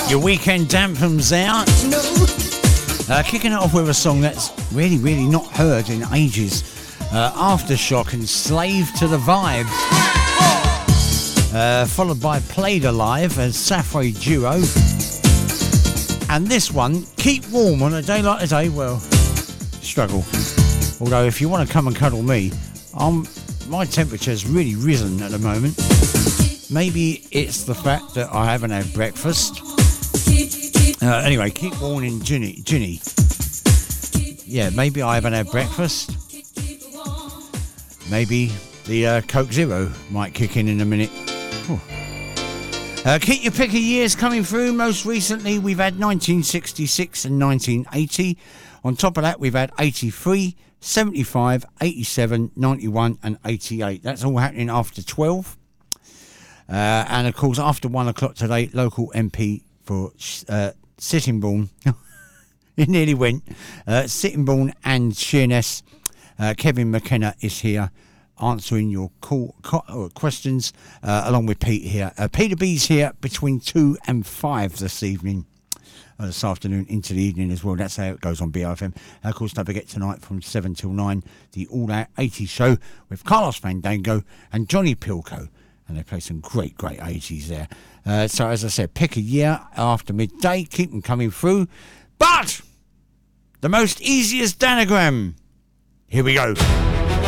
Your weekend anthems out. Kicking it off with a song that's really not heard in ages. Aftershock and Slave to the Vibe. Followed by Played Alive as Safway Duo. And this one, Keep Warm on a day like today. Well, struggle. Although if you want to come and cuddle me, my temperature's really risen at the moment. Maybe it's the fact that I haven't had breakfast. Anyway, Keep Warm in Ginny. Yeah, maybe I haven't had breakfast. Maybe the Coke Zero might kick in a minute. Keep your pick of years coming through. Most recently, we've had 1966 and 1980. On top of that, we've had 83, 75, 87, 91 and 88. That's all happening after 12. And, of course, after 1 o'clock today, local MP for Sittingbourne. It nearly went. Sittingbourne and Sheerness. Kevin McKenna is here answering your questions along with Pete here. Peter B's here between 2 and 5 this evening. This afternoon into the evening as well. That's how it goes on BRFM. Of course, don't forget tonight from 7 till 9, the All Out 80s show with Carlos Fandango and Johnny Pilco. And they play some great 80s there. So, as I said, pick a year after midday. Keep them coming through. But the most easiest danagram. Here we go.